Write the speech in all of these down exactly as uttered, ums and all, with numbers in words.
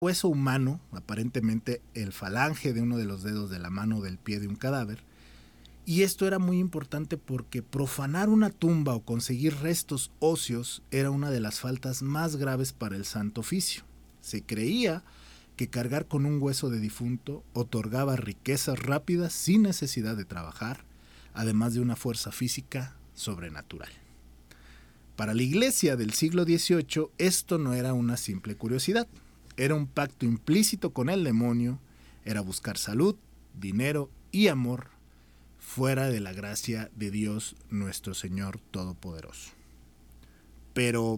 hueso humano, aparentemente el falange de uno de los dedos de la mano o del pie de un cadáver. Y esto era muy importante porque profanar una tumba o conseguir restos óseos era una de las faltas más graves para el Santo Oficio. Se creía que cargar con un hueso de difunto otorgaba riquezas rápidas sin necesidad de trabajar, además de una fuerza física sobrenatural. Para la iglesia del siglo dieciocho, esto no era una simple curiosidad. Era un pacto implícito con el demonio, era buscar salud, dinero y amor fuera de la gracia de Dios nuestro Señor Todopoderoso. Pero,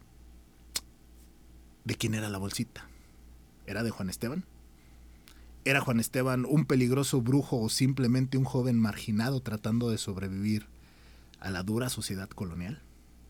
¿de quién era la bolsita? ¿Era de Juan Esteban? ¿Era Juan Esteban un peligroso brujo o simplemente un joven marginado tratando de sobrevivir a la dura sociedad colonial?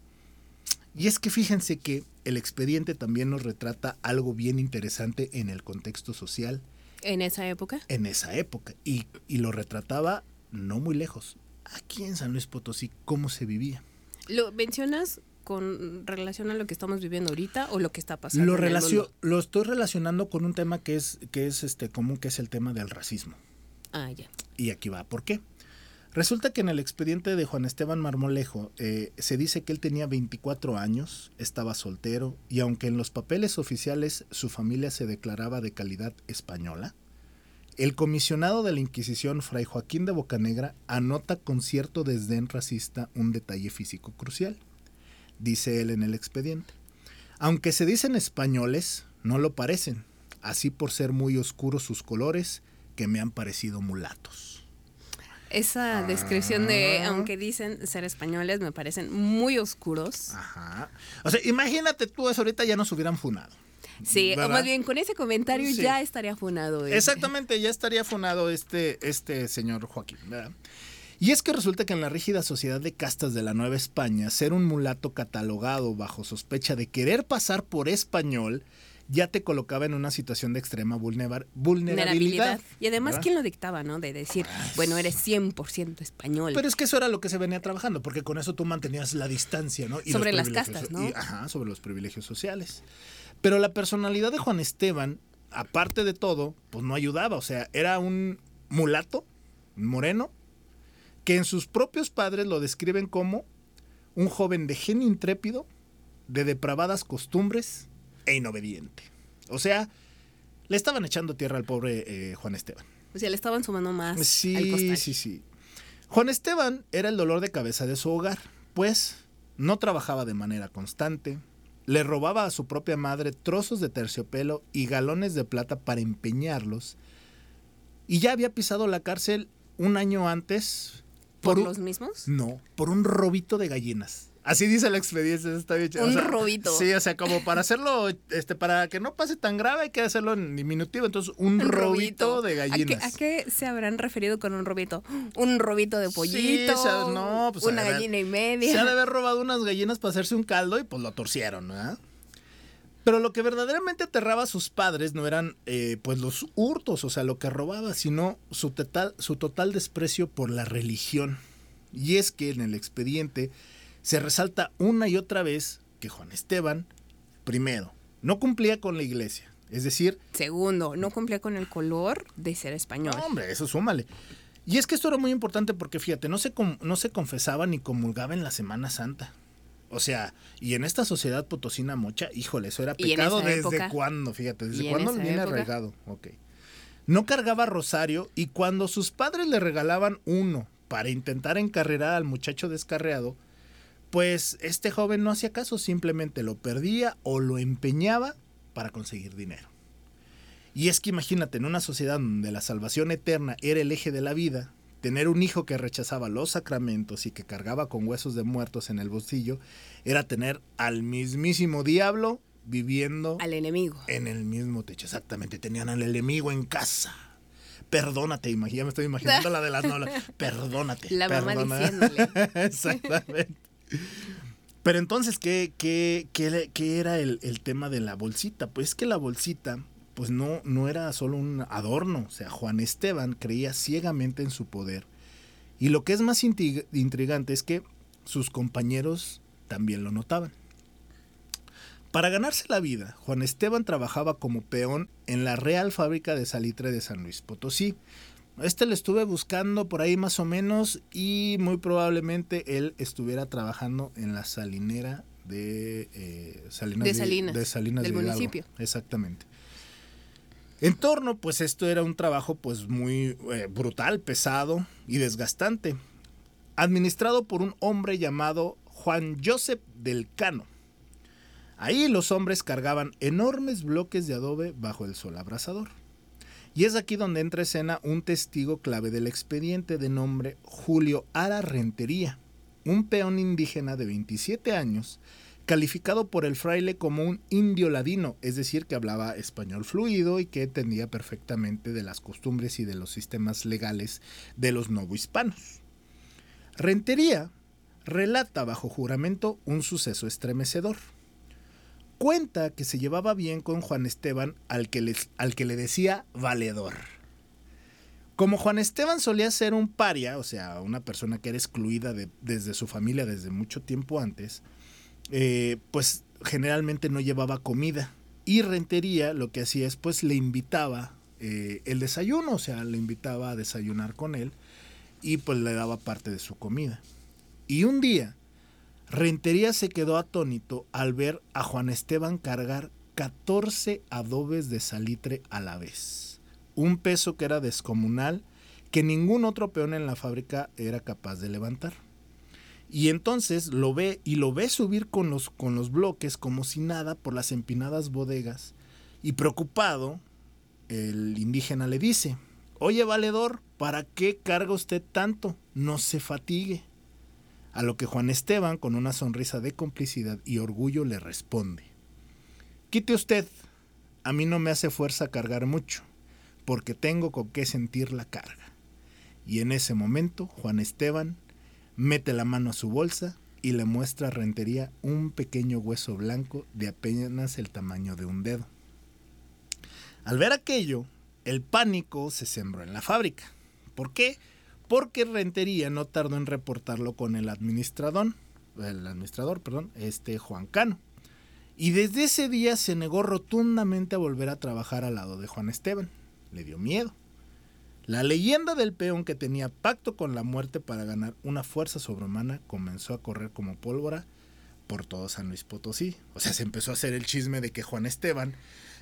Y es que fíjense que el expediente también nos retrata algo bien interesante en el contexto social. ¿En esa época? En esa época. Y, y lo retrataba no muy lejos. Aquí en San Luis Potosí, ¿cómo se vivía? ¿Lo mencionas con relación a lo que estamos viviendo ahorita o lo que está pasando Lo, en el relacio, mundo? lo estoy relacionando con un tema que es, que es este, común, que es el tema del racismo. Ah, ya. Y aquí va, ¿por qué? Resulta que en el expediente de Juan Esteban Marmolejo eh, se dice que él tenía veinticuatro años, estaba soltero y aunque en los papeles oficiales su familia se declaraba de calidad española, el comisionado de la Inquisición, Fray Joaquín de Bocanegra, anota con cierto desdén racista un detalle físico crucial. Dice él en el expediente: aunque se dicen españoles, no lo parecen, así por ser muy oscuros sus colores, que me han parecido mulatos. Esa descripción de, aunque dicen ser españoles, me parecen muy oscuros. Ajá. O sea, imagínate tú, eso ahorita ya nos hubieran funado. Sí, ¿verdad? o más bien con ese comentario Sí. ya estaría funado. ¿eh? Exactamente, ya estaría funado este, este señor Joaquín, ¿verdad? Y es que resulta que en la rígida sociedad de castas de la Nueva España, ser un mulato catalogado bajo sospecha de querer pasar por español ya te colocaba en una situación de extrema vulnera- vulnerabilidad. Y además, ¿verdad? ¿quién lo dictaba, no? De decir, bueno, eres cien por ciento español. Pero es que eso era lo que se venía trabajando, porque con eso tú mantenías la distancia, ¿no? Y sobre los las castas, ¿no? Y, ajá, sobre los privilegios sociales. Pero la personalidad de Juan Esteban, aparte de todo, pues no ayudaba. O sea, era un mulato, un moreno, que en sus propios padres lo describen como un joven de genio intrépido, de depravadas costumbres e inobediente. O sea, le estaban echando tierra al pobre eh, Juan Esteban. O sea, le estaban sumando más Sí, al costal. sí, sí. Juan Esteban era el dolor de cabeza de su hogar, pues no trabajaba de manera constante, le robaba a su propia madre trozos de terciopelo y galones de plata para empeñarlos, y ya había pisado la cárcel un año antes. ¿Por, un, los mismos? No, por un robito de gallinas. Así dice el expediente, está bien. Un o sea, robito. Sí, o sea, como para hacerlo, este, para que no pase tan grave hay que hacerlo en diminutivo, entonces un, un robito, robito de gallinas. ¿A qué, ¿A qué se habrán referido con un robito? ¿Un robito de pollito? Sí, o sea, no, pues una ver, gallina y media. Se ha de haber robado unas gallinas para hacerse un caldo y pues lo torcieron, ¿verdad? Pero lo que verdaderamente aterraba a sus padres no eran eh, pues los hurtos, o sea, lo que robaba, sino su total, su total desprecio por la religión. Y es que en el expediente se resalta una y otra vez que Juan Esteban, primero, no cumplía con la iglesia. Es decir... Segundo, no cumplía con el color de ser español. No, hombre, eso súmale. Y es que esto era muy importante porque, fíjate, no se, no se confesaba ni comulgaba en la Semana Santa. O sea, y en esta sociedad potosina mocha, híjole, eso era pecado desde época? ¿Cuándo? Fíjate, ¿desde cuándo le viene arraigado? Ok. No cargaba rosario y cuando sus padres le regalaban uno para intentar encarrerar al muchacho descarriado, pues este joven no hacía caso, simplemente lo perdía o lo empeñaba para conseguir dinero. Y es que imagínate, en una sociedad donde la salvación eterna era el eje de la vida, tener un hijo que rechazaba los sacramentos y que cargaba con huesos de muertos en el bolsillo era tener al mismísimo diablo viviendo al enemigo en el mismo techo. Exactamente, tenían al enemigo en casa. Perdónate, ya me estoy imaginando la de las nolas. Perdónate. La mamá perdona. diciéndole. Exactamente. Pero entonces, ¿qué, qué, qué, qué era el, el tema de la bolsita? Pues que la bolsita pues no, no era solo un adorno. O sea, Juan Esteban creía ciegamente en su poder. Y lo que es más intrigante es que sus compañeros también lo notaban. Para ganarse la vida, Juan Esteban trabajaba como peón en la Real Fábrica de Salitre de San Luis Potosí. Este lo estuve buscando por ahí más o menos y muy probablemente él estuviera trabajando en la salinera de eh, Salinas de Salinas, de, de Salinas del de municipio. Exactamente. En torno, pues esto era un trabajo pues muy eh, brutal, pesado y desgastante, administrado por un hombre llamado Juan Josep del Cano. Ahí los hombres cargaban enormes bloques de adobe bajo el sol abrasador. Y es aquí donde entra a escena un testigo clave del expediente de nombre Julio Ara Rentería, un peón indígena de veintisiete años, calificado por el fraile como un indio ladino, es decir, que hablaba español fluido y que entendía perfectamente de las costumbres y de los sistemas legales de los novohispanos. Rentería relata bajo juramento un suceso estremecedor. Cuenta que se llevaba bien con Juan Esteban, al que, les, al que le decía valedor. Como Juan Esteban solía ser un paria, o sea, una persona que era excluida de, desde su familia desde mucho tiempo antes, eh, pues generalmente no llevaba comida. Y Rentería lo que hacía es pues le invitaba eh, el desayuno, o sea, le invitaba a desayunar con él y pues le daba parte de su comida. Y un día, Rentería se quedó atónito al ver a Juan Esteban cargar catorce adobes de salitre a la vez. Un peso que era descomunal, que ningún otro peón en la fábrica era capaz de levantar. Y entonces lo ve y lo ve subir con los, con los bloques como si nada por las empinadas bodegas. Y preocupado, el indígena le dice: oye, valedor, ¿para qué carga usted tanto? No se fatigue. A lo que Juan Esteban, con una sonrisa de complicidad y orgullo, le responde: quite usted, a mí no me hace fuerza cargar mucho, porque tengo con qué sentir la carga. Y en ese momento, Juan Esteban mete la mano a su bolsa y le muestra a Rentería un pequeño hueso blanco de apenas el tamaño de un dedo. Al ver aquello, el pánico se sembró en la fábrica. ¿Por qué? Porque Rentería no tardó en reportarlo con el administrador, el administrador, perdón, este Juan Cano. Y desde ese día se negó rotundamente a volver a trabajar al lado de Juan Esteban. Le dio miedo. La leyenda del peón que tenía pacto con la muerte para ganar una fuerza sobrehumana comenzó a correr como pólvora por todo San Luis Potosí. O sea, se empezó a hacer el chisme de que Juan Esteban,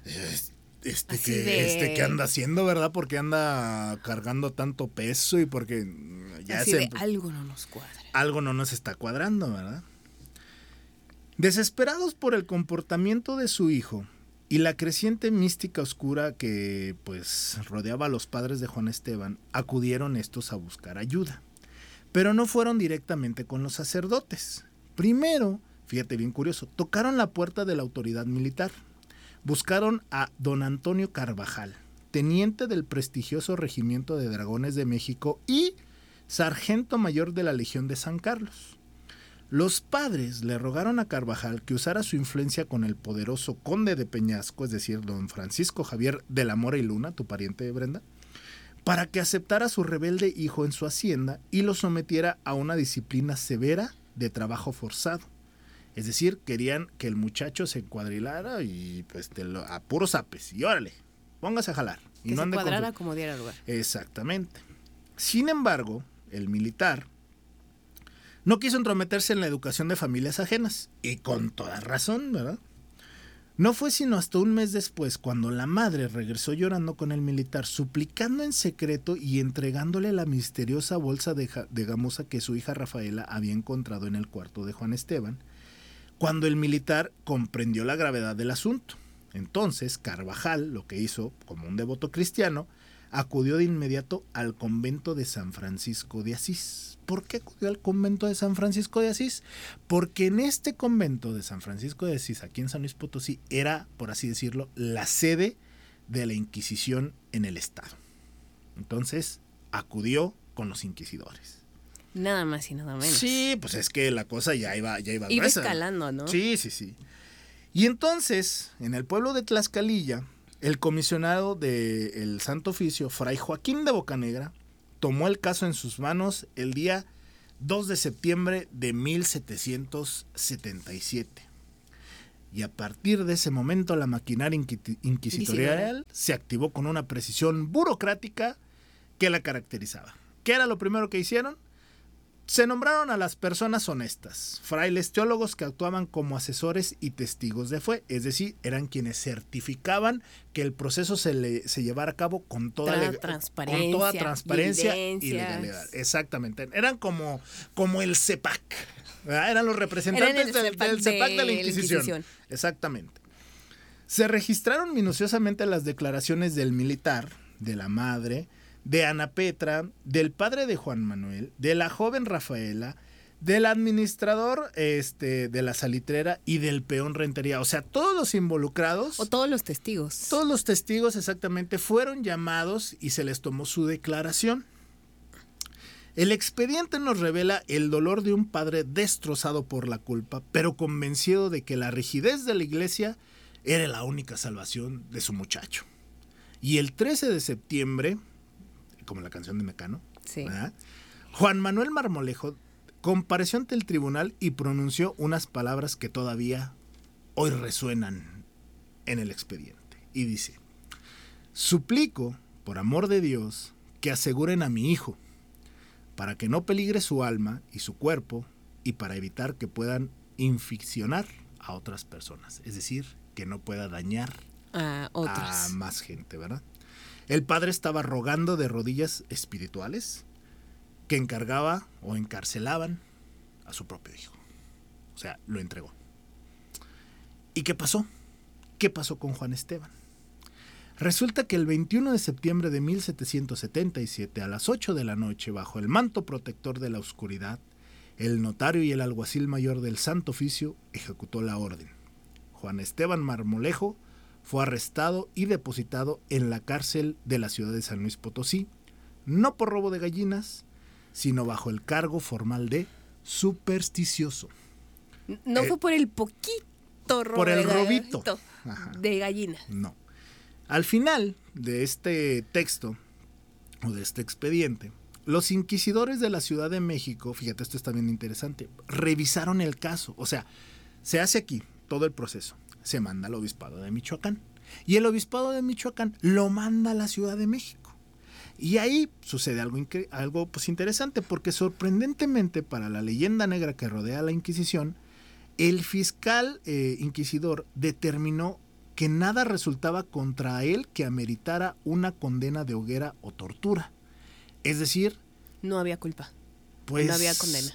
este que, de... este que anda haciendo, ¿verdad? Porque anda cargando tanto peso y porque ya Así se... de algo no nos cuadra. Algo no nos está cuadrando, ¿verdad? Desesperados por el comportamiento de su hijo y la creciente mística oscura que pues rodeaba a los padres de Juan Esteban, acudieron estos a buscar ayuda. Pero no fueron directamente con los sacerdotes. Primero, fíjate bien curioso, tocaron la puerta de la autoridad militar. Buscaron a don Antonio Carvajal, teniente del prestigioso Regimiento de Dragones de México y sargento mayor de la Legión de San Carlos. Los padres le rogaron a Carvajal que usara su influencia con el poderoso conde de Peñasco, es decir, don Francisco Javier de la Mora y Luna, tu pariente, Brenda, para que aceptara a su rebelde hijo en su hacienda y lo sometiera a una disciplina severa de trabajo forzado. Es decir, querían que el muchacho se encuadrilara y pues te lo, a puros apes, y órale, póngase a jalar. Que y no se ande cuadrara con su... como diera lugar. Exactamente. Sin embargo, el militar no quiso entrometerse en la educación de familias ajenas, y con toda razón, ¿verdad? No fue sino hasta un mes después cuando la madre regresó llorando con el militar, suplicando en secreto y entregándole la misteriosa bolsa de, de gamuza que su hija Rafaela había encontrado en el cuarto de Juan Esteban, cuando el militar comprendió la gravedad del asunto. Entonces Carvajal, lo que hizo como un devoto cristiano, acudió de inmediato al convento de San Francisco de Asís. ¿Por qué acudió al convento de San Francisco de Asís? Porque en este convento de San Francisco de Asís, aquí en San Luis Potosí, era, por así decirlo, la sede de la Inquisición en el estado. Entonces, acudió con los inquisidores. Nada más y nada menos. Sí, pues es que la cosa ya iba, ya iba Iba gruesa. escalando, ¿no? Sí, sí, sí. Y entonces, en el pueblo de Tlaxcalilla, el comisionado del Santo Oficio, Fray Joaquín de Bocanegra, tomó el caso en sus manos el día dos de septiembre de mil setecientos setenta y siete. Y a partir de ese momento la maquinaria inqui- inquisitorial se activó con una precisión burocrática que la caracterizaba. ¿Qué era lo primero que hicieron? Se nombraron a las personas honestas, frailes teólogos que actuaban como asesores y testigos de fe, es decir, eran quienes certificaban que el proceso se, le, se llevara a cabo con toda, Tra- leg- transparencia, con toda transparencia y evidencias. legalidad. Exactamente, eran como, como el CEPAC, ¿verdad? Eran los representantes Eran el del, CEPAC del CEPAC de la de la Inquisición. Inquisición. Exactamente. Se registraron minuciosamente las declaraciones del militar, de la madre, de Ana Petra, del padre de Juan Manuel, de la joven Rafaela, del administrador este, de la salitrera y del peón Rentería. O sea, todos los involucrados, O todos los testigos. todos los testigos exactamente fueron llamados y se les tomó su declaración. El expediente nos revela el dolor de un padre destrozado por la culpa, pero convencido de que la rigidez de la iglesia era la única salvación de su muchacho. Y el trece de septiembre, como la canción de Mecano, Sí. ¿verdad? Juan Manuel Marmolejo compareció ante el tribunal y pronunció unas palabras que todavía hoy resuenan en el expediente. Y dice: suplico, por amor de Dios, que aseguren a mi hijo, para que no peligre su alma y su cuerpo, y para evitar que puedan inficcionar a otras personas. Es decir, que no pueda dañar A otros. a más gente, ¿verdad? El padre estaba rogando de rodillas espirituales que encargaba o encarcelaban a su propio hijo. O sea, lo entregó. ¿Y qué pasó? ¿Qué pasó con Juan Esteban? Resulta que el veintiuno de septiembre de mil setecientos setenta y siete, a las ocho de la noche, bajo el manto protector de la oscuridad, el notario y el alguacil mayor del Santo Oficio ejecutó la orden. Juan Esteban Marmolejo fue arrestado y depositado en la cárcel de la ciudad de San Luis Potosí, no por robo de gallinas, sino bajo el cargo formal de supersticioso. No eh, fue por el poquito robo por el de robito. gallito Ajá. de gallina. No. Al final de este texto, o de este expediente, los inquisidores de la Ciudad de México, fíjate, esto está bien interesante, revisaron el caso. O sea, se hace aquí todo el proceso. Se manda al obispado de Michoacán. Y el obispado de Michoacán lo manda a la Ciudad de México. Y ahí sucede algo, incre- algo pues, interesante, porque sorprendentemente para la leyenda negra que rodea a la Inquisición, el fiscal eh, inquisidor determinó que nada resultaba contra él que ameritara una condena de hoguera o tortura. Es decir, No había culpa. pues No había condena.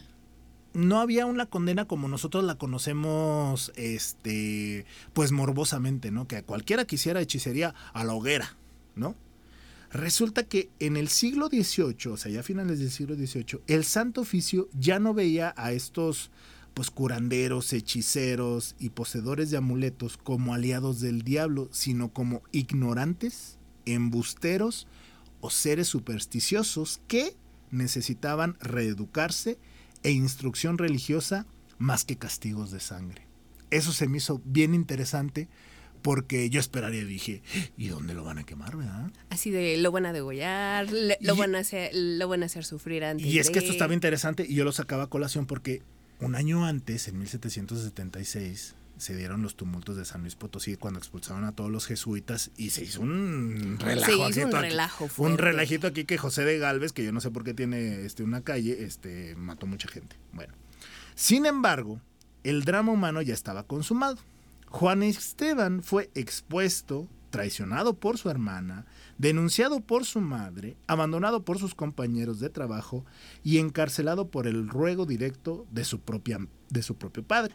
no había una condena como nosotros la conocemos, este, pues morbosamente, ¿no? Que a cualquiera que hiciera hechicería a la hoguera, ¿no? Resulta que en el siglo dieciocho, o sea, ya a finales del siglo dieciocho, el Santo Oficio ya no veía a estos, pues, curanderos, hechiceros y poseedores de amuletos como aliados del diablo, sino como ignorantes, embusteros o seres supersticiosos que necesitaban reeducarse e instrucción religiosa más que castigos de sangre. Eso se me hizo bien interesante porque yo esperaría, dije, ¿y dónde lo van a quemar, verdad? Así de lo van a degollar, le- lo, Y- van a hacer, lo van a hacer sufrir antes. Y es que de- esto estaba interesante y yo lo sacaba a colación porque un año antes, en mil setecientos setenta y seis, se dieron los tumultos de San Luis Potosí cuando expulsaron a todos los jesuitas y se hizo un relajo. Se hizo aquí, un todo aquí. relajo Un fuerte. relajito aquí que José de Galvez, que yo no sé por qué tiene este, una calle, este, mató mucha gente. Bueno, sin embargo, el drama humano ya estaba consumado. Juan Esteban fue expuesto, traicionado por su hermana, denunciado por su madre, abandonado por sus compañeros de trabajo y encarcelado por el ruego directo de su, propia, de su propio padre.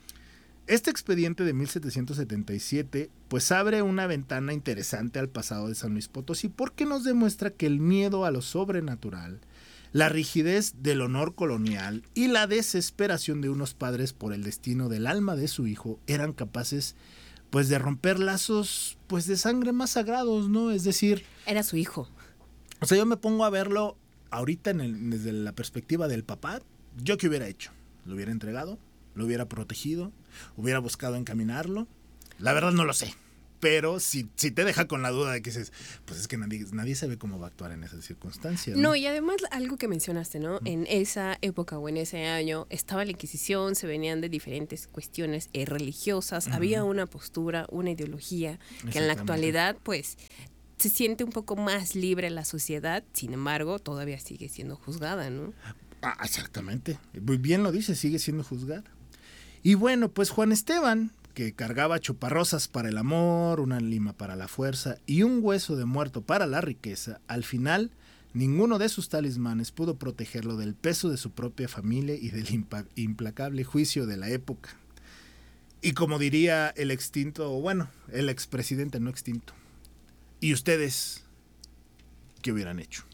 Este expediente de mil setecientos setenta y siete pues abre una ventana interesante al pasado de San Luis Potosí porque nos demuestra que el miedo a lo sobrenatural, la rigidez del honor colonial y la desesperación de unos padres por el destino del alma de su hijo eran capaces pues de romper lazos pues de sangre más sagrados, ¿no? Es decir, Era su hijo. o sea, yo me pongo a verlo ahorita en el- desde la perspectiva del papá. ¿Yo qué hubiera hecho? ¿Lo hubiera entregado? ¿Lo hubiera protegido? ¿Hubiera buscado encaminarlo? La verdad no lo sé. pero si, si te deja con la duda de que dices, pues es que nadie, nadie sabe cómo va a actuar en esas circunstancias. No, no y además algo que mencionaste, ¿no? Mm. En esa época o en ese año estaba la Inquisición, se venían de diferentes cuestiones eh, religiosas, uh-huh. había una postura, una ideología, que en la actualidad, pues, se siente un poco más libre la sociedad, sin embargo, todavía sigue siendo juzgada, ¿no? Ah, exactamente. Muy bien lo dice, sigue siendo juzgada. Y bueno, pues Juan Esteban, que cargaba chuparrosas para el amor, una lima para la fuerza y un hueso de muerto para la riqueza, al final ninguno de sus talismanes pudo protegerlo del peso de su propia familia y del impa- implacable juicio de la época. Y como diría el extinto, bueno, el expresidente no extinto, ¿y ustedes qué hubieran hecho?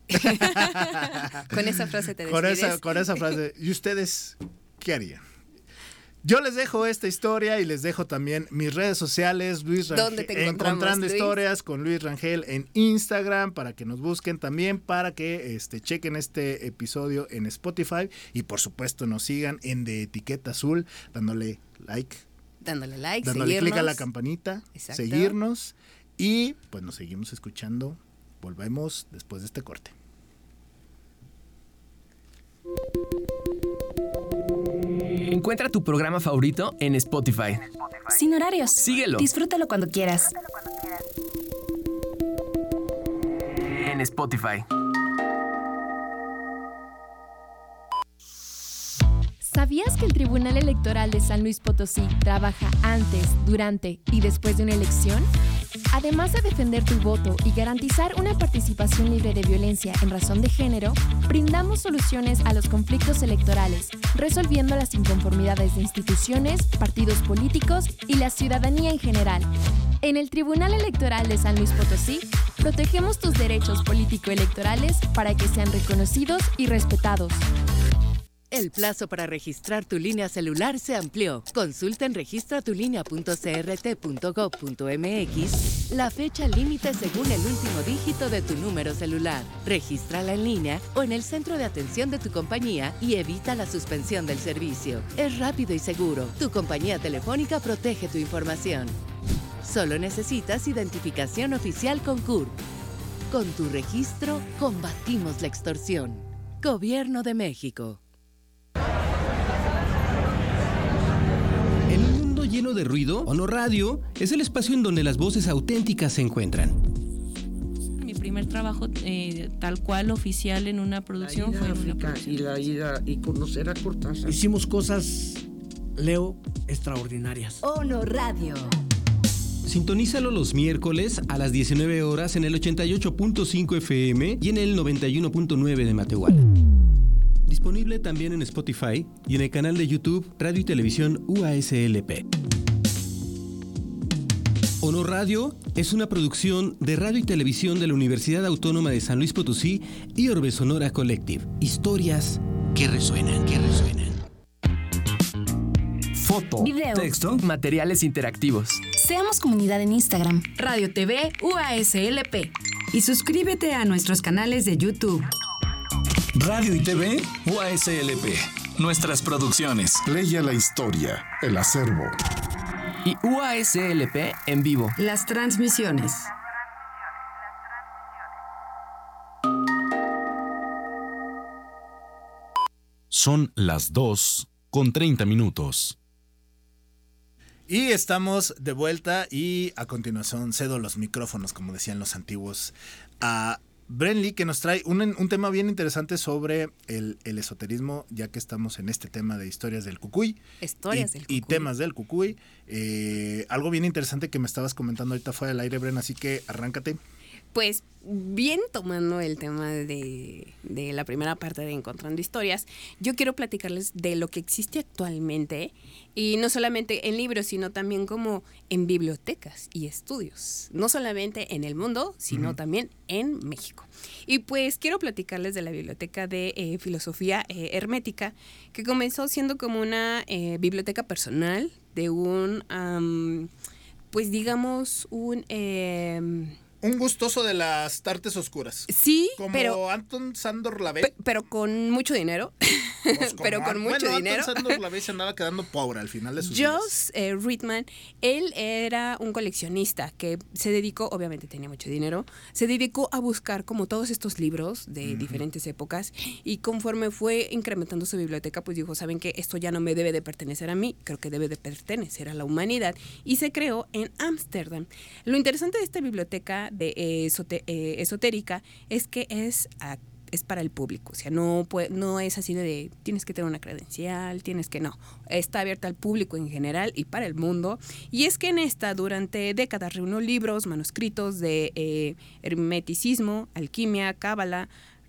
Con esa frase te despides. Con esa, con esa frase, ¿y ustedes qué harían? Yo les dejo esta historia y les dejo también mis redes sociales, Luis Rangel, ¿Dónde te encontramos, Encontrando Luis? Historias con Luis Rangel en Instagram, para que nos busquen también, para que este, chequen este episodio en Spotify y por supuesto nos sigan en De Etiqueta Azul, dándole like, dándole like, dándole clic a la campanita, Exacto. seguirnos y pues nos seguimos escuchando. Volvemos después de este corte. Encuentra tu programa favorito en Spotify. Sin horarios. Síguelo. Disfrútalo cuando quieras. En Spotify. ¿Sabías que el Tribunal Electoral de San Luis Potosí trabaja antes, durante y después de una elección? Además de defender tu voto y garantizar una participación libre de violencia en razón de género, brindamos soluciones a los conflictos electorales, resolviendo las inconformidades de instituciones, partidos políticos y la ciudadanía en general. En el Tribunal Electoral de San Luis Potosí, protegemos tus derechos político-electorales para que sean reconocidos y respetados. El plazo para registrar tu línea celular se amplió. Consulta en registra tu línea punto c r t punto gob punto m x la fecha límite según el último dígito de tu número celular. Regístrala en línea o en el centro de atención de tu compañía y evita la suspensión del servicio. Es rápido y seguro. Tu compañía telefónica protege tu información. Solo necesitas identificación oficial con C U R P. Con tu registro, combatimos la extorsión. Gobierno de México. Lleno de ruido, Ono Radio es el espacio en donde las voces auténticas se encuentran. Mi primer trabajo eh, tal cual oficial en una producción fue en una producción. Y la ida y conocer a Cortázar. Hicimos cosas, Leo, extraordinarias. Ono Radio. Sintonízalo los miércoles a las diecinueve horas en el ochenta y ocho punto cinco F M y en el noventa y uno punto nueve de Matehuala. Disponible también en Spotify y en el canal de YouTube Radio y Televisión U A S L P. Ono Radio es una producción de Radio y Televisión de la Universidad Autónoma de San Luis Potosí y Orbe Sonora Collective. Historias que resuenan, que resuenan. Foto, video, texto, materiales interactivos. Seamos comunidad en Instagram, Radio T V U A S L P. Y suscríbete a nuestros canales de YouTube. Radio y T V U A S L P. Nuestras producciones. Leia la historia, el acervo. Y U A S L P en vivo. Las transmisiones. Son las dos con treinta minutos. Y estamos de vuelta y a continuación cedo los micrófonos, como decían los antiguos, a Brenly, que nos trae un, un tema bien interesante sobre el, el esoterismo, ya que estamos en este tema de historias del Cucuy. Historias y, del Cucuy. Y temas del Cucuy. Eh, algo bien interesante que me estabas comentando ahorita fuera del aire, Bren, así que arráncate. Pues bien, tomando el tema de, de la primera parte de Encontrando Historias, yo quiero platicarles de lo que existe actualmente, y no solamente en libros, sino también como en bibliotecas y estudios, no solamente en el mundo, sino uh-huh. también en México. Y pues quiero platicarles de la Biblioteca de eh, Filosofía eh, Hermética, que comenzó siendo como una eh, biblioteca personal de un, um, pues digamos, un... Eh, Un gustoso de las artes oscuras. Sí, como pero... Anton Sandor Lavey. Pe- pero con mucho dinero. Pues pero con mucho bueno, dinero. Anton Sandor Lavey se andaba quedando pobre al final de sus días. Joss eh, Ridman, él era un coleccionista que se dedicó, obviamente tenía mucho dinero, se dedicó a buscar como todos estos libros de uh-huh. diferentes épocas, y conforme fue incrementando su biblioteca, pues dijo, ¿saben qué? Esto ya no me debe de pertenecer a mí, creo que debe de pertenecer a la humanidad, y se creó en Ámsterdam. Lo interesante de esta biblioteca de eh, esote- eh, esotérica es que es a, es para el público, o sea, no puede, no es así de tienes que tener una credencial, tienes que no, está abierta al público en general y para el mundo. Y es que en esta durante décadas reunió libros, manuscritos de eh, hermeticismo, alquimia, cábala,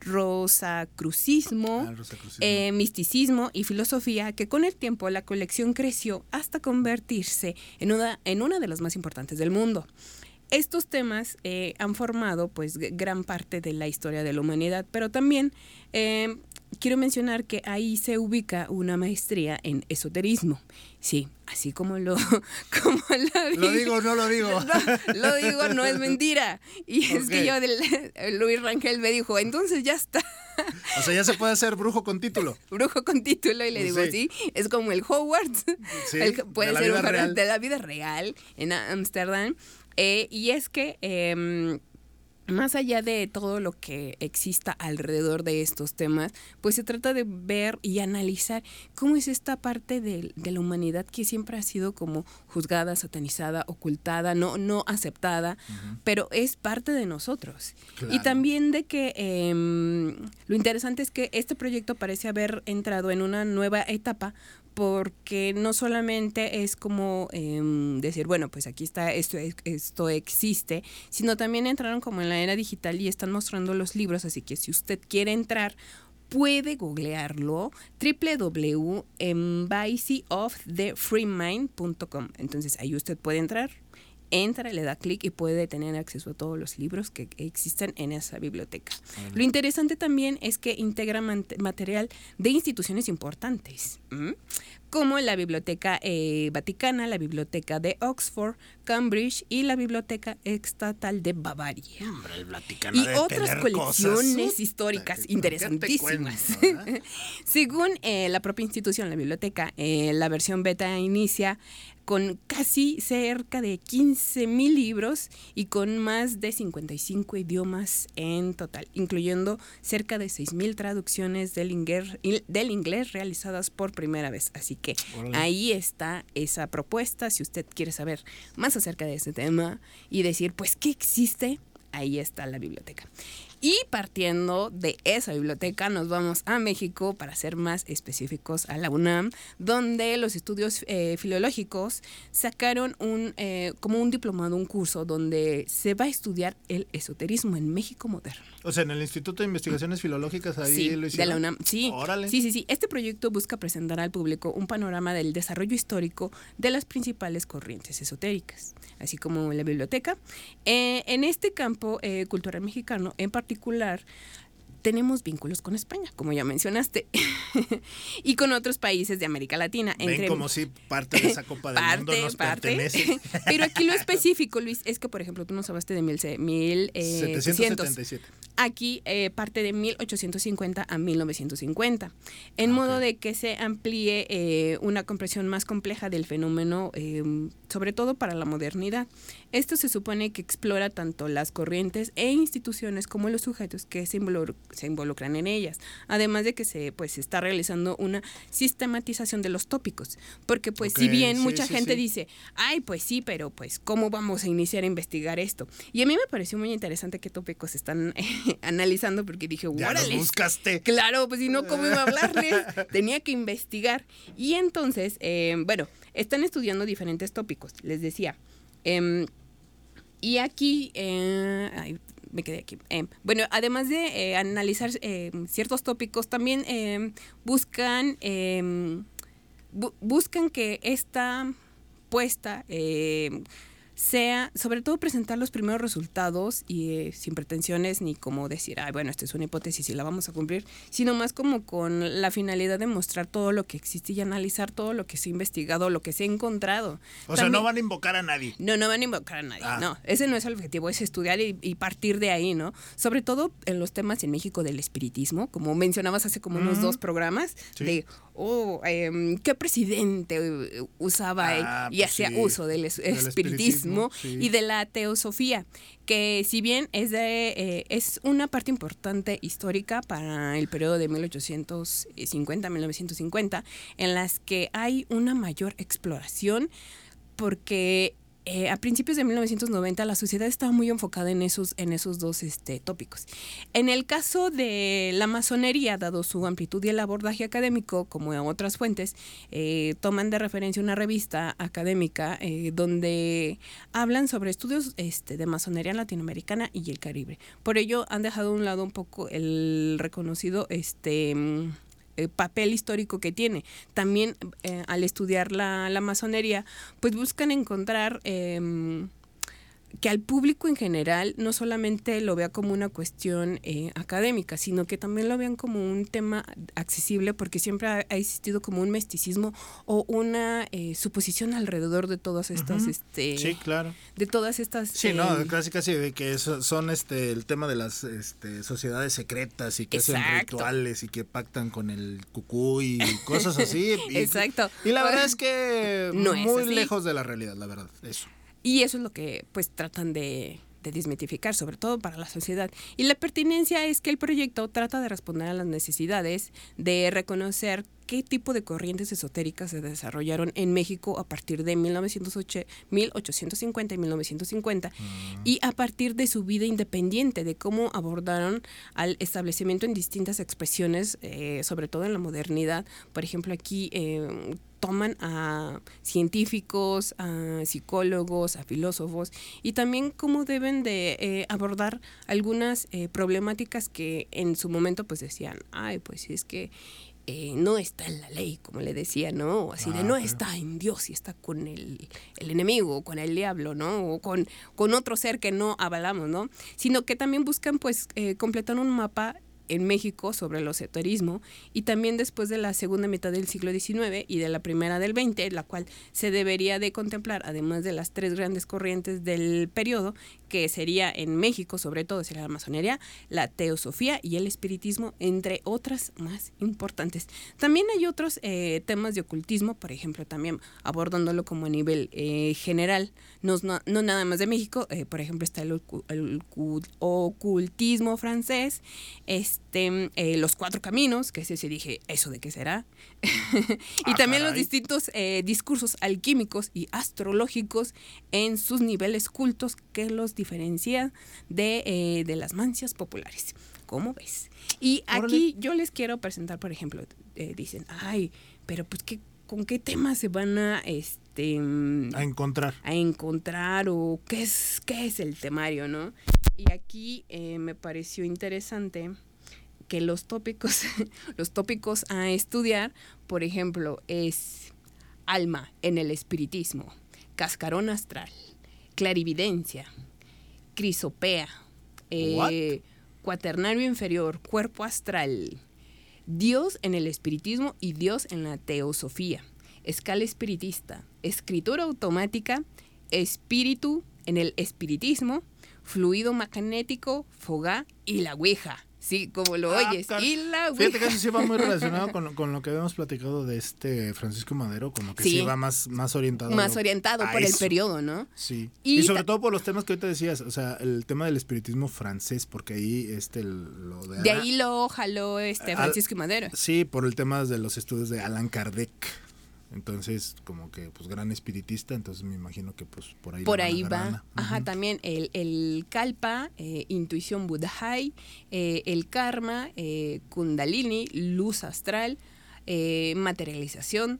rosacrucismo, ah, rosacrucismo. Eh, misticismo y filosofía, que con el tiempo la colección creció hasta convertirse en una, en una de las más importantes del mundo. Estos temas eh, han formado pues gran parte de la historia de la humanidad, pero también eh, quiero mencionar que ahí se ubica una maestría en esoterismo. Sí, así como lo como lo, lo digo, no lo digo. No, lo digo, no es mentira. Y okay. Es que yo, del, Luis Rangel me dijo, entonces ya está. O sea, ya se puede hacer brujo con título. Brujo con título, y le digo, sí, sí es como el Hogwarts. Sí, el, puede ser un real. De la vida real en Ámsterdam. Eh, y es que eh, más allá de todo lo que exista alrededor de estos temas, pues se trata de ver y analizar cómo es esta parte de, de la humanidad que siempre ha sido como juzgada, satanizada, ocultada, no, no aceptada, uh-huh. pero es parte de nosotros. Claro. Y también de que eh, lo interesante es que este proyecto parece haber entrado en una nueva etapa, porque no solamente es como eh, decir, bueno, pues aquí está, esto, esto existe, sino también entraron como en la era digital y están mostrando los libros, así que si usted quiere entrar, puede googlearlo, doble u doble u doble u punto embassy of the free mind punto com. Entonces ahí usted puede entrar, entra, le da clic y puede tener acceso a todos los libros que existen en esa biblioteca. Uh-huh. Lo interesante también es que integra man- material de instituciones importantes, ¿m? como la Biblioteca eh, Vaticana, la Biblioteca de Oxford, Cambridge y la Biblioteca Estatal de Bavaria. Hombre, el Vaticano y otras colecciones cosas, históricas ¿qué, interesantísimas. ¿Qué cuento, según eh, la propia institución, la biblioteca, eh, la versión beta inicia con casi cerca de quince mil libros y con más de cincuenta y cinco idiomas en total, incluyendo cerca de seis mil traducciones del inglés, del inglés realizadas por primera vez. Así que Órale. Ahí está esa propuesta. Si usted quiere saber más acerca de este tema y decir, pues, ¿qué existe? Ahí está la biblioteca. Y partiendo de esa biblioteca nos vamos a México, para ser más específicos a la UNAM, donde los estudios eh, filológicos sacaron un eh, como un diplomado, un curso donde se va a estudiar el esoterismo en México moderno. O sea, en el Instituto de Investigaciones Filológicas ahí sí, lo hicieron. De la UNAM, sí. Órale. Sí, sí, sí. Este proyecto busca presentar al público un panorama del desarrollo histórico de las principales corrientes esotéricas, así como la biblioteca. Eh, en este campo eh, cultural mexicano, en particular, tenemos vínculos con España, como ya mencionaste, y con otros países de América Latina. Ven entre, como si parte de esa Copa del parte, Mundo nos parte. pertenece. Pero aquí lo específico, Luis, es que, por ejemplo, tú nos hablaste de mil, mil eh, setecientos setenta y siete. Aquí eh, parte de mil ochocientos cincuenta a mil novecientos cincuenta, en okay. modo de que se amplíe eh, una comprensión más compleja del fenómeno, eh, sobre todo para la modernidad. Esto se supone que explora tanto las corrientes e instituciones como los sujetos que se, involu- se involucran en ellas, además de que se pues está realizando una sistematización de los tópicos, porque pues okay, si bien sí, mucha sí, gente sí. dice, ay pues sí, pero pues ¿cómo vamos a iniciar a investigar esto? Y a mí me pareció muy interesante qué tópicos están analizando, porque dije, ya los buscaste. Claro, pues si no, ¿cómo iba a hablarles? Tenía que investigar. Y entonces, eh, bueno, están estudiando diferentes tópicos, les decía. Eh, y aquí, eh, ay, me quedé aquí. Eh, bueno, además de eh, analizar eh, ciertos tópicos, también eh, buscan, eh, bu- buscan que esta puesta... Eh, sea, sobre todo presentar los primeros resultados y eh, sin pretensiones ni como decir, ay, bueno, esta es una hipótesis y la vamos a cumplir, sino más como con la finalidad de mostrar todo lo que existe y analizar todo lo que se ha investigado, lo que se ha encontrado. O También, sea, no van a invocar a nadie. No, no van a invocar a nadie, ah. no. Ese no es el objetivo, es estudiar y, y partir de ahí, ¿no? Sobre todo en los temas en México del espiritismo, como mencionabas hace como unos uh-huh. dos programas, sí. de, oh, eh, ¿qué presidente usaba ah, y pues hacía sí. uso del, es- del espiritismo, espiritismo sí. y de la teosofía? Que si bien es, de, eh, es una parte importante histórica para el periodo de mil ochocientos cincuenta a mil novecientos cincuenta, en las que hay una mayor exploración, porque eh, a principios de mil novecientos noventa la sociedad estaba muy enfocada en esos, en esos dos este, tópicos. En el caso de la masonería, dado su amplitud y el abordaje académico, como en otras fuentes, eh, toman de referencia una revista académica eh, donde hablan sobre estudios este, de masonería latinoamericana y el Caribe. Por ello han dejado a un lado un poco el reconocido este Eh, papel histórico que tiene. También eh, al estudiar la, la masonería, pues buscan encontrar eh, que al público en general no solamente lo vea como una cuestión eh, académica, sino que también lo vean como un tema accesible, porque siempre ha, ha existido como un misticismo o una eh, suposición alrededor de todas estas uh-huh. este sí, claro. de todas estas sí, eh, no, casi casi de que eso, son este el tema de las este, sociedades secretas y que Exacto. hacen rituales y que pactan con el cucú y cosas así. Y, Exacto. Y la verdad es que no muy es lejos de la realidad, la verdad, eso. Y eso es lo que pues tratan de, de desmitificar, sobre todo para la sociedad. Y la pertinencia es que el proyecto trata de responder a las necesidades, de reconocer qué tipo de corrientes esotéricas se desarrollaron en México a partir de mil ochocientos cincuenta y mil novecientos cincuenta, uh-huh. y a partir de su vida independiente, de cómo abordaron al establecimiento en distintas expresiones, eh, sobre todo en la modernidad. Por ejemplo, aquí eh, toman a científicos, a psicólogos, a filósofos, y también cómo deben de eh, abordar algunas eh, problemáticas que en su momento pues decían, ay, pues es que Eh, no está en la ley, como le decía, ¿no? Así de, ah, no okay. está en Dios y está con el, el enemigo, con el diablo, ¿no? O con, con otro ser que no avalamos, ¿no? Sino que también buscan, pues, eh, completar un mapa en México sobre el esoterismo, y también después de la segunda mitad del siglo diecinueve y de la primera del veinte, la cual se debería de contemplar, además de las tres grandes corrientes del periodo, que sería en México, sobre todo sería la masonería, la teosofía y el espiritismo, entre otras más importantes. También hay otros eh, temas de ocultismo, por ejemplo, también abordándolo como a nivel eh, general, no, no, no nada más de México, eh, por ejemplo está el, ocu- el ocultismo francés, este, eh, los cuatro caminos, que ese sí dije, ¿eso de qué será? y ah, también caray. Los distintos eh, discursos alquímicos y astrológicos en sus niveles cultos que los diferencia de, eh, de las mancias populares. ¿Cómo ves? Y aquí Órale. Yo les quiero presentar, por ejemplo, eh, dicen, ay, pero pues ¿qué, ¿con qué temas se van a este a encontrar? A encontrar o qué es, qué es el temario, ¿no? Y aquí eh, me pareció interesante que los tópicos, los tópicos a estudiar, por ejemplo, es alma en el espiritismo, cascarón astral, clarividencia, crisopea, eh, cuaternario inferior, cuerpo astral, Dios en el espiritismo y Dios en la teosofía, escala espiritista, escritura automática, espíritu en el espiritismo, fluido magnético, fogá y la ouija. Sí, como lo ah, oyes. Car- y la ouija. Fíjate que eso sí va muy relacionado con, con lo que habíamos platicado de este Francisco Madero, como que sí, sí va más, más orientado. Más lo, orientado por eso. El periodo, ¿no? Sí. Y, y sobre ta- todo por los temas que ahorita decías, o sea, el tema del espiritismo francés, porque ahí este lo de... De Ana, ahí lo jaló este Francisco Al, Madero. Sí, por el tema de los estudios de Allan Kardec. Entonces, como que, pues, gran espiritista, entonces me imagino que, pues, por ahí Por ahí va. Ana. Ajá, uh-huh. También el, el Kalpa, eh, intuición Buddhai, eh, el Karma, eh, Kundalini, luz astral, eh, materialización,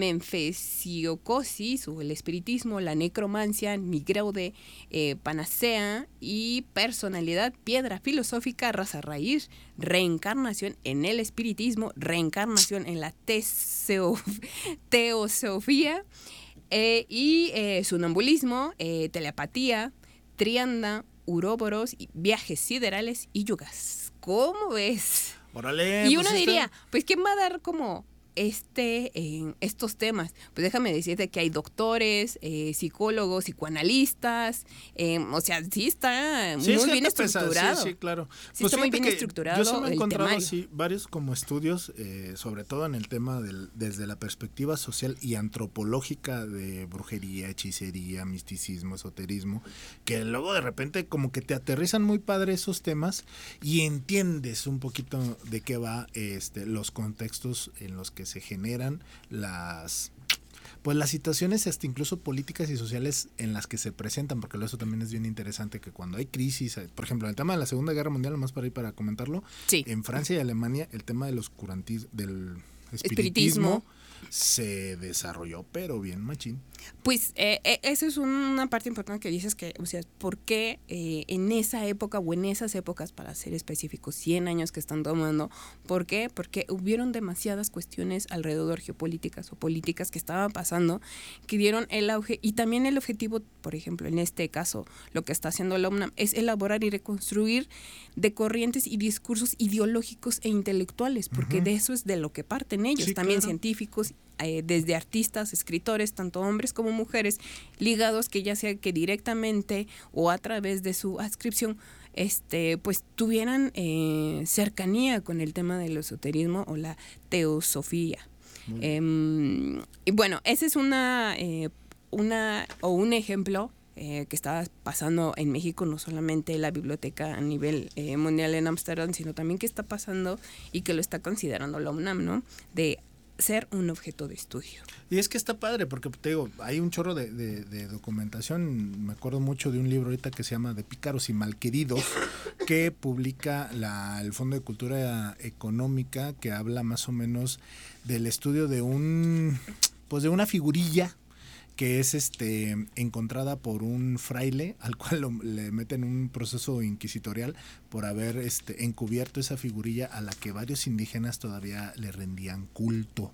Menfesiocosis o el espiritismo, la necromancia, Nigraude, eh, panacea y personalidad, piedra filosófica, raza raíz, reencarnación en el espiritismo, reencarnación en la teseo, teosofía, Eh, y eh, sonambulismo, eh, telepatía, trianda, uróboros, viajes siderales y yugas. ¿Cómo ves? Órale, y pues uno está... diría, pues ¿quién va a dar como este en estos temas? Pues déjame decirte que hay doctores, eh, psicólogos, psicoanalistas, eh, o sea, sí está sí, muy es bien pesada, estructurado. Sí, sí, claro. Sí Pues está muy bien que estructurado yo sí me he el encontrado temario. así varios como estudios, eh, sobre todo en el tema del, desde la perspectiva social y antropológica de brujería, hechicería, misticismo, esoterismo, que luego de repente como que te aterrizan muy padre esos temas y entiendes un poquito de qué va este los contextos en los que se generan las pues las situaciones hasta incluso políticas y sociales en las que se presentan, porque eso también es bien interesante, que cuando hay crisis, por ejemplo, en el tema de la Segunda Guerra Mundial, nomás para ir para comentarlo, sí. En Francia y Alemania el tema del oscurantismo, del espiritismo, espiritismo se desarrolló, pero bien machín. Pues eh, eh, eso es una parte importante que dices, que, o sea, ¿por qué eh, en esa época o en esas épocas, para ser específicos, cien años que están tomando? ¿Por qué? Porque hubieron demasiadas cuestiones alrededor geopolíticas o políticas que estaban pasando que dieron el auge, y también el objetivo, por ejemplo, en este caso, lo que está haciendo la UNAM es elaborar y reconstruir de corrientes y discursos ideológicos e intelectuales, porque uh-huh. de eso es de lo que parten ellos, sí, también claro. científicos, Eh, desde artistas, escritores, tanto hombres como mujeres, ligados que ya sea que directamente o a través de su adscripción, este, pues tuvieran eh, cercanía con el tema del esoterismo o la teosofía. Eh, y bueno, ese es una, eh, una o un ejemplo eh, que está pasando en México, no solamente la biblioteca a nivel eh, mundial en Ámsterdam, sino también que está pasando y que lo está considerando la UNAM, ¿no? De ser un objeto de estudio. Y es que está padre, porque te digo, hay un chorro de, de, de documentación. Me acuerdo mucho de un libro ahorita que se llama De Pícaros y Malqueridos, que publica la, el Fondo de Cultura Económica, que habla más o menos del estudio de un, pues de una figurilla que es este encontrada por un fraile al cual lo, le meten un proceso inquisitorial por haber este encubierto esa figurilla a la que varios indígenas todavía le rendían culto.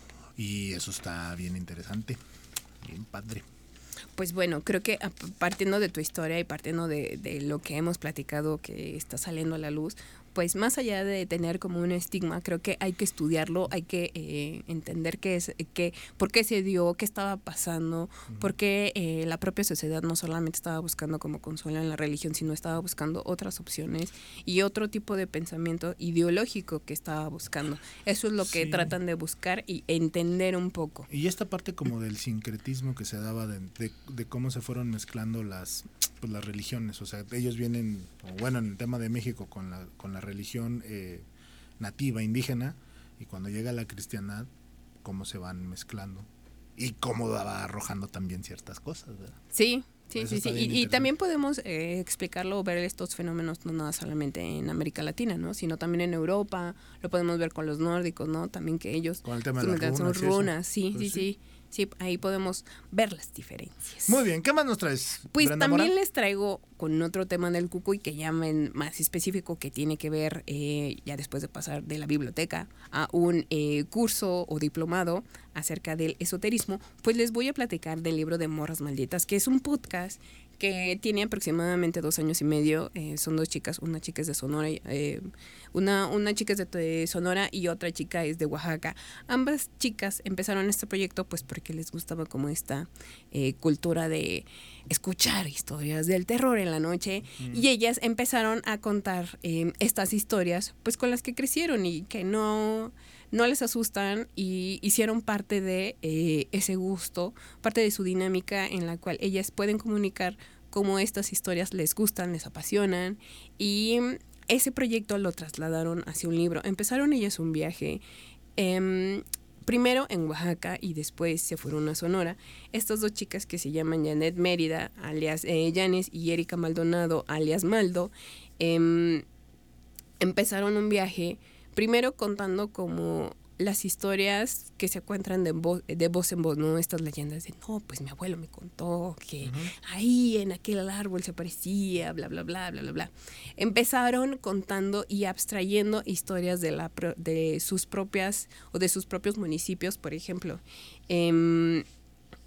Y eso está bien interesante, bien padre. Pues bueno, creo que partiendo de tu historia y partiendo de, de lo que hemos platicado que está saliendo a la luz, pues más allá de tener como un estigma, creo que hay que estudiarlo, hay que eh, entender qué es, qué, por qué se dio, qué estaba pasando, uh-huh. por qué eh, la propia sociedad no solamente estaba buscando como consuelo en la religión, sino estaba buscando otras opciones y otro tipo de pensamiento ideológico que estaba buscando. Eso es lo que sí. tratan de buscar y entender un poco. Y esta parte como del sincretismo que se daba de, de, de cómo se fueron mezclando las, pues, las religiones, o sea, ellos vienen, bueno, en el tema de México con la, con la religión eh, nativa, indígena, y cuando llega la cristiandad, cómo se van mezclando y cómo va arrojando también ciertas cosas, ¿verdad? Sí, sí, sí, sí. Y, y también podemos eh, explicarlo o ver estos fenómenos no nada solamente en América Latina, ¿no? Sino también en Europa, lo podemos ver con los nórdicos, ¿no? También que ellos con el tema de las son runas, runas, sí, pues sí, sí, sí. Sí, ahí podemos ver las diferencias. Muy bien, ¿qué más nos traes? Pues Brenda también Mora? les traigo con otro tema del cucuy que llamen más específico, que tiene que ver, eh, ya después de pasar de la biblioteca a un eh, curso o diplomado acerca del esoterismo, pues les voy a platicar del libro de Morras Malditas, que es un podcast que tiene aproximadamente dos años y medio. Eh, son dos chicas, una chica es de Sonora, eh, una, una chica es de, de Sonora y otra chica es de Oaxaca. Ambas chicas empezaron este proyecto pues porque les gustaba como esta eh, cultura de escuchar historias del terror en la noche, mm. y ellas empezaron a contar eh, estas historias pues con las que crecieron y que no... no les asustan, y hicieron parte de eh, ese gusto, parte de su dinámica en la cual ellas pueden comunicar cómo estas historias les gustan, les apasionan, y ese proyecto lo trasladaron hacia un libro. Empezaron ellas un viaje, eh, primero en Oaxaca y después se fueron a Sonora. Estas dos chicas que se llaman Janet Mérida, alias eh, Janes, y Erika Maldonado, alias Maldo, eh, empezaron un viaje primero contando como las historias que se encuentran de voz, de voz en voz, ¿no? Estas leyendas de, no, pues mi abuelo me contó que uh-huh. ahí en aquel árbol se aparecía, bla, bla, bla, bla, bla, bla. Empezaron contando y abstrayendo historias de, la, de sus propias, o de sus propios municipios, por ejemplo. Eh,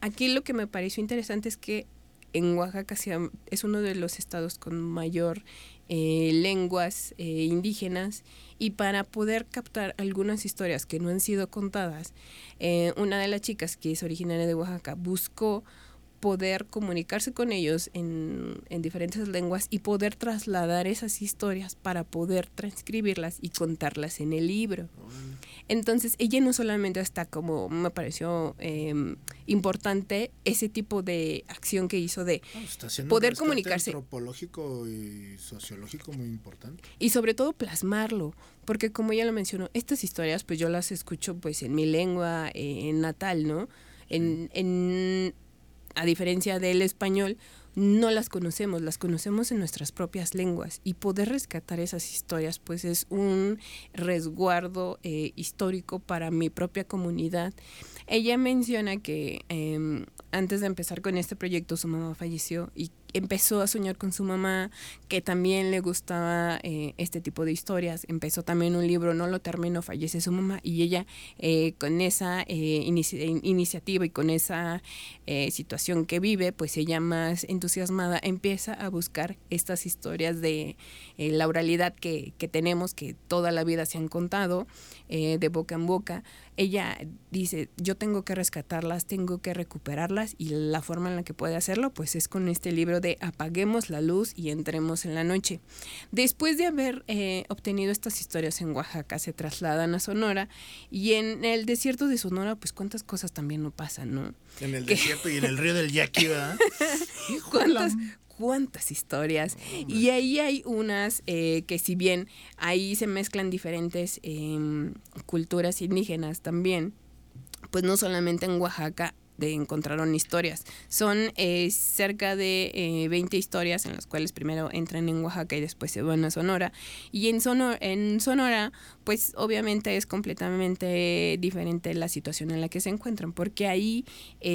aquí lo que me pareció interesante es que en Oaxaca es uno de los estados con mayor eh, lenguas eh, indígenas, y para poder captar algunas historias que no han sido contadas, eh, una de las chicas que es originaria de Oaxaca buscó poder comunicarse con ellos en, en diferentes lenguas y poder trasladar esas historias para poder transcribirlas y contarlas en el libro. Entonces ella no solamente está, como me pareció eh, importante ese tipo de acción que hizo de no, está haciendo poder un comunicarse antropológico y sociológico muy importante, y sobre todo plasmarlo, porque como ella lo mencionó, estas historias pues yo las escucho pues en mi lengua eh, natal, ¿no? En, en a diferencia del español, no las conocemos, las conocemos en nuestras propias lenguas, y poder rescatar esas historias pues es un resguardo eh, histórico para mi propia comunidad. Ella menciona que eh, antes de empezar con este proyecto su mamá falleció y empezó a soñar con su mamá, que también le gustaba eh, este tipo de historias. Empezó también un libro, no lo terminó, fallece su mamá, y ella eh, con esa eh, inici- iniciativa y con esa eh, situación que vive, pues ella más entusiasmada empieza a buscar estas historias de eh, la oralidad que, que tenemos, que toda la vida se han contado eh, de boca en boca. Ella dice, yo tengo que rescatarlas, tengo que recuperarlas, y la forma en la que puede hacerlo pues es con este libro de Apaguemos la luz y entremos en la noche. Después de haber eh, obtenido estas historias en Oaxaca, se trasladan a Sonora, y en el desierto de Sonora pues cuántas cosas también no pasan, ¿no? En el que... desierto y en el río del Yaqui, ¿verdad? ¿Cuántas, cuántas historias? Oh, y ahí hay unas eh, que si bien ahí se mezclan diferentes eh, culturas indígenas también, pues no solamente en Oaxaca de encontraron historias. Son eh, cerca de eh, veinte historias en las cuales primero entran en Oaxaca y después se van a Sonora. Y en Sonora, en Sonora, pues obviamente es completamente diferente la situación en la que se encuentran, porque ahí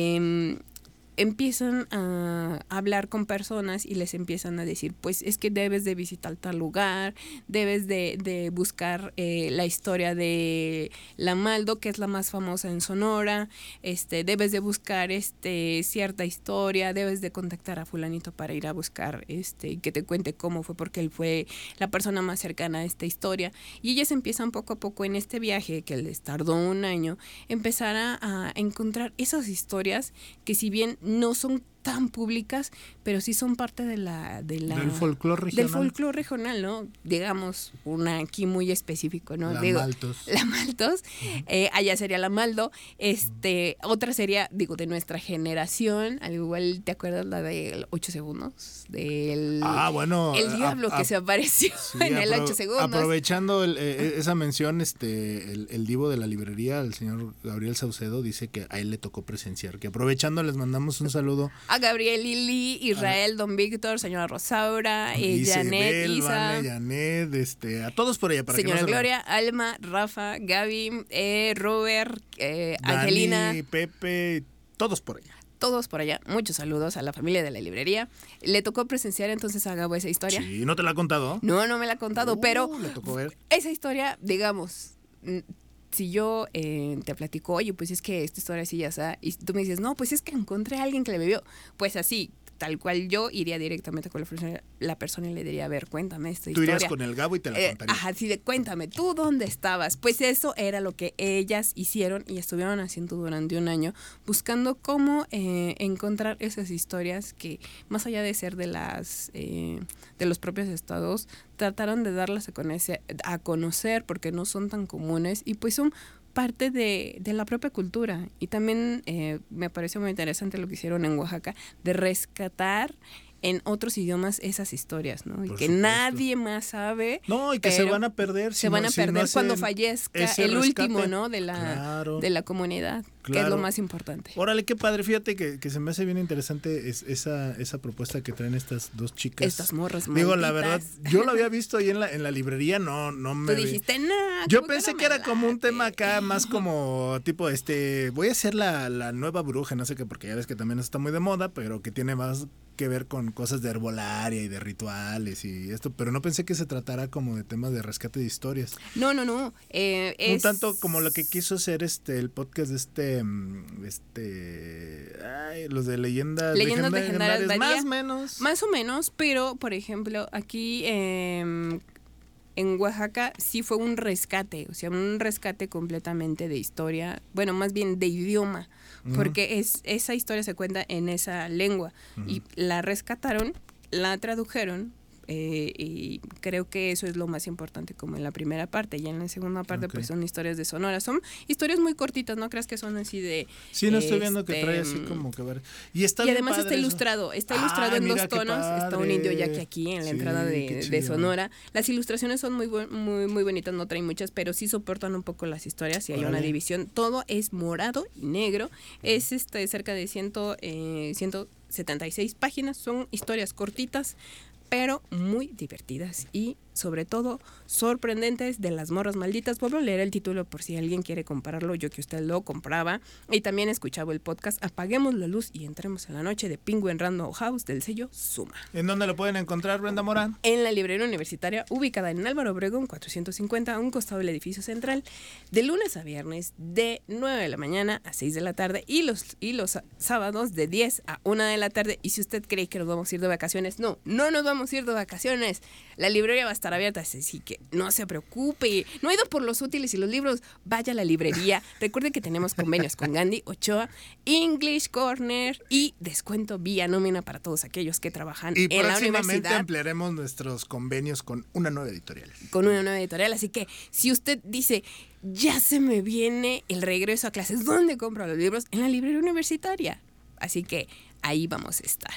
eh, empiezan a hablar con personas y les empiezan a decir, pues es que debes de visitar tal lugar, debes de, de buscar eh, la historia de la Maldo, que es la más famosa en Sonora, este, debes de buscar este, cierta historia, debes de contactar a fulanito para ir a buscar este, que te cuente cómo fue, porque él fue la persona más cercana a esta historia. Y ellas empiezan poco a poco en este viaje, que les tardó un año, empezar a, a encontrar esas historias que, si bien no son tan públicas, pero sí son parte de la, de la del folclore regional. Del folclore regional, ¿no? Digamos, una aquí muy específico, ¿no? La digo, Maltos. La Maltos, uh-huh. eh, allá sería la Maldo, este, uh-huh. Otra sería, digo, de nuestra generación, al igual, ¿te acuerdas la de ocho segundos? Del ah, bueno, el diablo a, a, que se apareció sí, en el ocho segundos. Aprovechando el, eh, esa mención, este, el, el divo de la librería, el señor Gabriel Saucedo, dice que a él le tocó presenciar, que aprovechando les mandamos un saludo a Gabriel, Lili, Israel, Don Víctor, señora Rosaura, eh, Janet, Isa, Vale, Janet, este, a todos por allá. Para señora que no Gloria, se Alma, Rafa, Gaby, eh, Robert, eh, Dani, Angelina, Pepe, todos por allá. Todos por allá. Muchos saludos a la familia de la librería. ¿Le tocó presenciar entonces a Gabo esa historia? Sí, ¿no te la ha contado? No, no me la ha contado, uh, pero le tocó ver. Esa historia, digamos, si yo eh, te platico, oye, pues es que esta historia sí ya está, y tú me dices, no, pues es que encontré a alguien que le bebió, pues así, tal cual yo iría directamente con la persona, la persona y le diría, a ver, cuéntame esta tú historia. Tú irías con el Gabo y te la contaría. Eh, ajá, sí, de cuéntame, ¿tú dónde estabas? Pues eso era lo que ellas hicieron y estuvieron haciendo durante un año, buscando cómo eh, encontrar esas historias que, más allá de ser de las eh, de los propios estados, trataron de darlas a conocer, a conocer porque no son tan comunes y pues son parte de, de la propia cultura. Y también eh, me pareció muy interesante lo que hicieron en Oaxaca, de rescatar en otros idiomas esas historias, ¿no? Y que supuesto. Nadie más sabe. No, y que se van a perder. Se si van no, a perder si no cuando fallezca el rescate. Último, ¿no? De la, claro. de la comunidad, claro. Que es lo más importante. Órale, qué padre. Fíjate que, que se me hace bien interesante es, esa, esa propuesta que traen estas dos chicas. Estas morras Digo, malditas. La verdad, yo lo había visto ahí en la, en la librería, no, no me... Tú dijiste, no. Yo pensé que, no que era como un tema acá, más como tipo, este, voy a ser la, la nueva bruja, no sé qué, porque ya ves que también está muy de moda, pero que tiene más que ver con cosas de herbolaria y de rituales y esto, pero no pensé que se tratara como de temas de rescate de historias. No, no, no. Eh, es... Un tanto como lo que quiso hacer este el podcast de este, este, ay, los de leyendas, leyendas legendarias, legendarias, más o menos. Más o menos, pero por ejemplo, aquí eh, en Oaxaca sí fue un rescate, o sea, un rescate completamente de historia, bueno, más bien de idioma. Porque es esa historia se cuenta en esa lengua uh-huh. y la rescataron, la tradujeron eh, y creo que eso es lo más importante como en la primera parte. Y en la segunda parte okay. pues son historias de Sonora, son historias muy cortitas, no creas que son así de... Sí, no estoy este, viendo que trae así como que ver. Y, está y además está ilustrado, está ah, ilustrado en dos tonos, padre. Está un indio ya que aquí en la sí, entrada de, de Sonora. Las ilustraciones son muy, muy, muy bonitas, no traen muchas, pero sí soportan un poco las historias y hay vale. Una división. Todo es morado y negro, es este cerca de ciento, eh, ciento setenta y seis páginas, son historias cortitas, pero muy divertidas y sobre todo sorprendentes de las morras malditas. Vuelvo a leer el título por si alguien quiere comprarlo, yo que usted lo compraba y también escuchaba el podcast Apaguemos la luz y entremos en la noche de Penguin Random House del sello Suma. ¿En dónde lo pueden encontrar, Brenda Mora? En la librería universitaria ubicada en Álvaro Obregón cuatrocientos cincuenta, a un costado del edificio central, de lunes a viernes de nueve de la mañana a seis de la tarde y los, y los sábados de diez a una de la tarde. Y si usted cree que nos vamos a ir de vacaciones, no, no nos vamos a ir de vacaciones. La librería va a estar abierta, así que no se preocupe. No ha ido por los útiles y los libros, vaya a la librería. Recuerde que tenemos convenios con Gandhi Ochoa, English Corner y descuento vía nómina para todos aquellos que trabajan y en la universidad. Y próximamente ampliaremos nuestros convenios con una nueva editorial. Con una nueva editorial, así que si usted dice, ya se me viene el regreso a clases, ¿dónde compro los libros? En la librería universitaria. Así que ahí vamos a estar.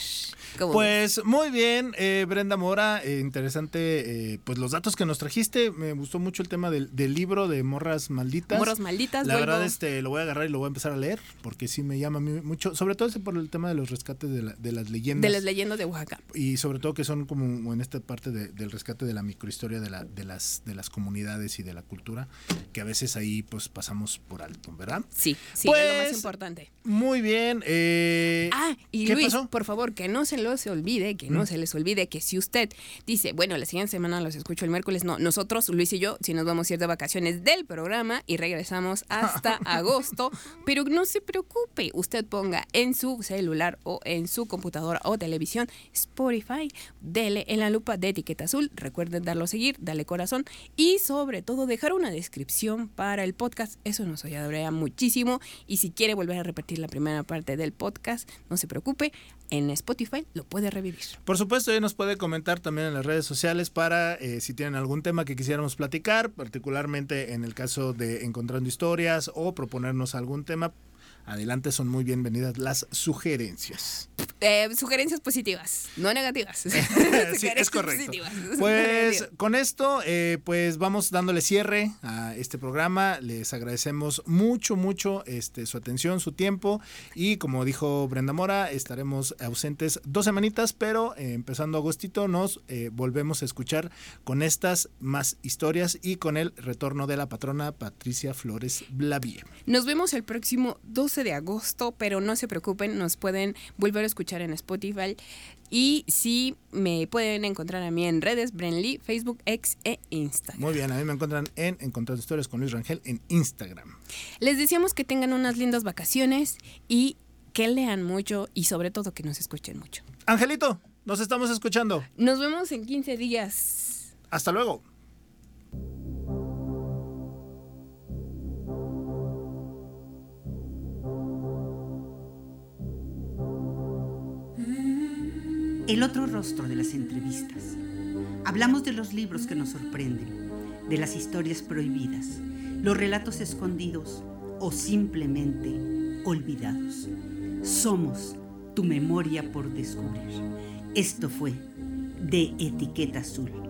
Pues ves? Muy bien, eh, Brenda Mora, eh, interesante eh, pues los datos que nos trajiste. Me gustó mucho el tema del, del libro de Morras Malditas. Morras Malditas. La vuelvo. verdad este lo voy a agarrar y lo voy a empezar a leer porque sí me llama mucho, sobre todo ese por el tema de los rescates de, la, de las leyendas. De las leyendas de Oaxaca. Y sobre todo que son como en esta parte de, del rescate de la microhistoria de, la, de, las, de las comunidades y de la cultura, que a veces ahí pues pasamos por alto, ¿verdad? Sí, sí, pues, es lo más importante. Muy bien. Eh, ah, y ¿qué Luis, pasó? Por favor, que no se los olvide, que no mm. se les olvide que si usted dice, bueno, la siguiente semana los escucho el miércoles, no, nosotros, Luis y yo, si nos vamos a ir de vacaciones del programa y regresamos hasta agosto, pero no se preocupe, usted ponga en su celular o en su computadora o televisión Spotify, dele en la lupa de etiqueta azul, recuerden darlo a seguir, dale corazón y sobre todo dejar una descripción para el podcast, eso nos ayudaría muchísimo y si quiere volver a repetir la primera parte del podcast, no se preocupe, en Spotify lo puede revivir. Por supuesto, y nos puede comentar también en las redes sociales para eh, si tienen algún tema que quisiéramos platicar, particularmente en el caso de Encontrando Historias o proponernos algún tema. Adelante, son muy bienvenidas las sugerencias. Eh, sugerencias positivas, no negativas. Sí, es correcto. Positivas. Pues con esto, eh, pues vamos dándole cierre a este programa. Les agradecemos mucho, mucho este, su atención, su tiempo. Y como dijo Brenda Mora, estaremos ausentes dos semanitas, pero eh, empezando agostito nos eh, volvemos a escuchar con estas más historias y con el retorno de la patrona Patricia Flores Blavie. Nos vemos el próximo doce de agosto, pero no se preocupen, nos pueden volver a escuchar en Spotify y sí me pueden encontrar a mí en redes, Brenly, Facebook, X e Instagram. Muy bien, a mí me encuentran en Encontrando Historias con Luis Rangel en Instagram. Les deseamos que tengan unas lindas vacaciones y que lean mucho y sobre todo que nos escuchen mucho. Angelito, nos estamos escuchando. Nos vemos en quince días. Hasta luego. El otro rostro de las entrevistas. Hablamos de los libros que nos sorprenden, de las historias prohibidas, los relatos escondidos o simplemente olvidados. Somos tu memoria por descubrir. Esto fue De Etiqueta Azul.